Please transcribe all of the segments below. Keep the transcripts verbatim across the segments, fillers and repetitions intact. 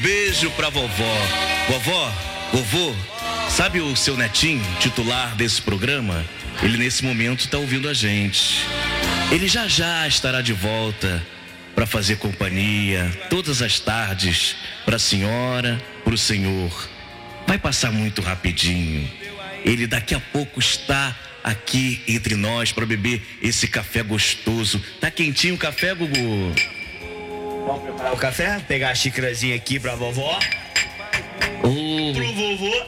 beijo pra vovó. Vovó, vovô, sabe o seu netinho, titular desse programa? Ele nesse momento está ouvindo a gente. Ele já já estará de volta para fazer companhia todas as tardes para a senhora, para o senhor. Vai passar muito rapidinho. Ele daqui a pouco está aqui entre nós para beber esse café gostoso. Tá quentinho o café, Gugu? Vamos preparar o café, pegar a xícarazinha aqui pra vovó. Oh. Pro vovô.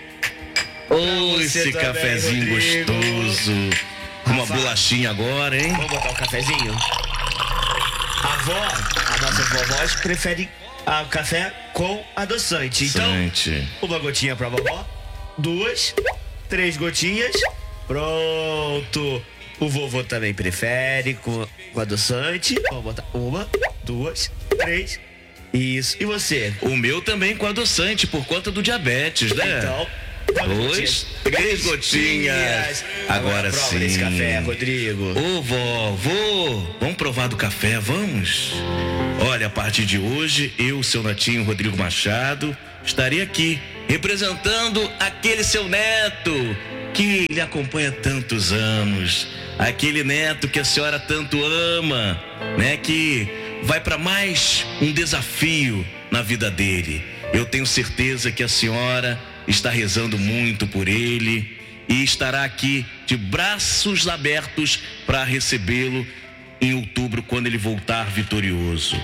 Oh, esse também, cafezinho Rodrigo. Gostoso. Com uma bolachinha agora, hein? Vamos botar o um cafezinho? A avó, a nossa vovó prefere o café com adoçante. Então, Sante. Uma gotinha pra vovó. Duas, três gotinhas. Pronto. O vovô também prefere com, com adoçante. Vamos botar uma, duas, três. Isso. E você? O meu também com adoçante, por conta do diabetes, né? Então, dois, três gotinhas. Agora, Agora sim. Esse café, Rodrigo. Ô, vovô, vamos provar do café, vamos? Olha, a partir de hoje, eu, seu netinho Rodrigo Machado, estarei aqui representando aquele seu neto que lhe acompanha há tantos anos, aquele neto que a senhora tanto ama, né? Que vai para mais um desafio na vida dele. Eu tenho certeza que a senhora está rezando muito por ele e estará aqui de braços abertos para recebê-lo em outubro, quando ele voltar vitorioso.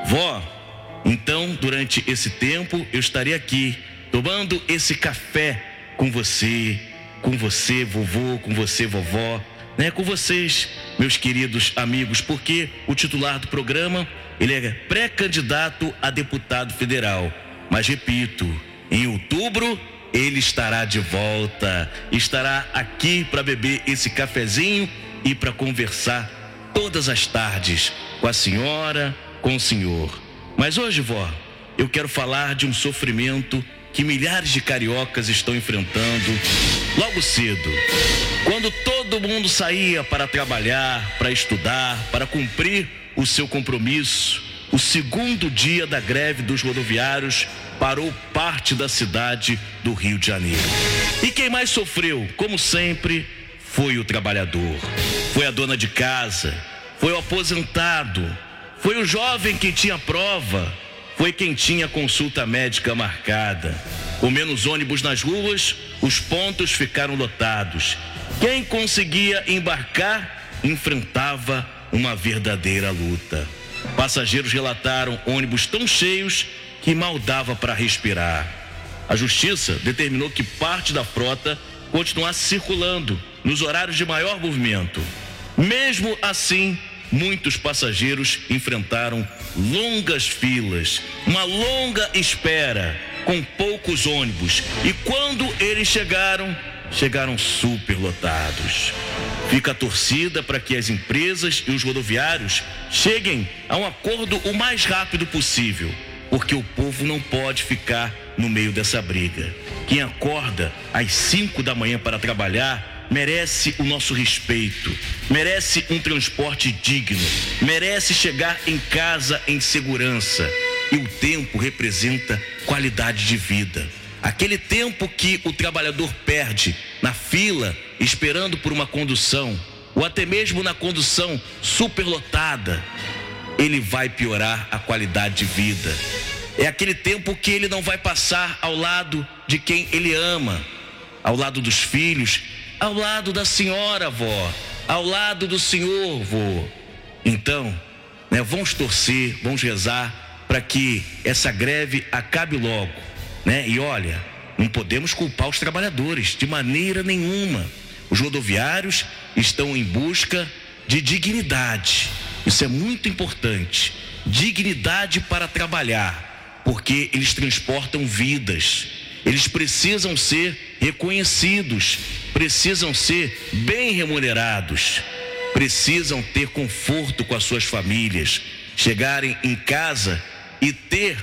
Vó, então, durante esse tempo, eu estarei aqui tomando esse café com você, com você, vovô, com você, vovó, né? Com vocês, meus queridos amigos, porque o titular do programa, ele é pré-candidato a deputado federal. Mas repito, em outubro ele estará de volta, estará aqui para beber esse cafezinho e para conversar todas as tardes com a senhora, com o senhor. Mas hoje, vó, eu quero falar de um sofrimento que milhares de cariocas estão enfrentando logo cedo. Quando todo mundo saía para trabalhar, para estudar, para cumprir o seu compromisso, o segundo dia da greve dos rodoviários parou parte da cidade do Rio de Janeiro. E quem mais sofreu, como sempre, foi o trabalhador, foi a dona de casa, foi o aposentado, foi o jovem que tinha prova, foi quem tinha consulta médica marcada. Com menos ônibus nas ruas, os pontos ficaram lotados. Quem conseguia embarcar enfrentava uma verdadeira luta. Passageiros relataram ônibus tão cheios que mal dava para respirar. A justiça determinou que parte da frota continuasse circulando nos horários de maior movimento. Mesmo assim, muitos passageiros enfrentaram longas filas, uma longa espera, com poucos ônibus. E quando eles chegaram, chegaram superlotados. Fica a torcida para que as empresas e os rodoviários cheguem a um acordo o mais rápido possível, porque o povo não pode ficar no meio dessa briga. Quem acorda às cinco da manhã para trabalhar merece o nosso respeito, merece um transporte digno, merece chegar em casa em segurança. E o tempo representa qualidade de vida. Aquele tempo que o trabalhador perde na fila, esperando por uma condução, ou até mesmo na condução superlotada, ele vai piorar a qualidade de vida. É aquele tempo que ele não vai passar ao lado de quem ele ama, ao lado dos filhos, ao lado da senhora, avó, ao lado do senhor, vô. Então, né, vamos torcer, vamos rezar para que essa greve acabe logo, né? E olha, não podemos culpar os trabalhadores de maneira nenhuma. Os rodoviários estão em busca de dignidade. Isso é muito importante. Dignidade para trabalhar, porque eles transportam vidas. Eles precisam ser reconhecidos, precisam ser bem remunerados, precisam ter conforto com as suas famílias, chegarem em casa e ter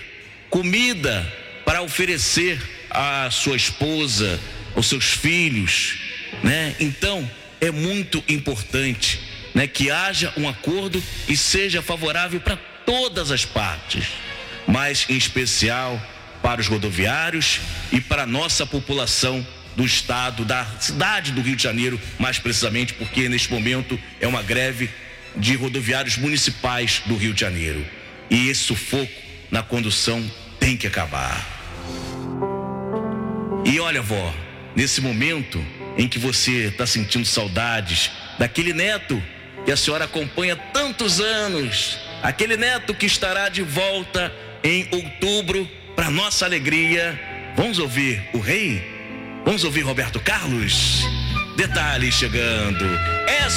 comida para oferecer à sua esposa, aos seus filhos, né? Então, é muito importante, né, que haja um acordo e seja favorável para todas as partes. mas em especial para os rodoviários e para a nossa população do estado, da cidade do Rio de Janeiro, mais precisamente, porque neste momento é uma greve de rodoviários municipais do Rio de Janeiro. E esse sufoco na condução tem que acabar. E olha, vó, nesse momento em que você está sentindo saudades daquele neto que a senhora acompanha há tantos anos, aquele neto que estará de volta em outubro, para nossa alegria, vamos ouvir o rei? Vamos ouvir Roberto Carlos? Detalhes chegando. É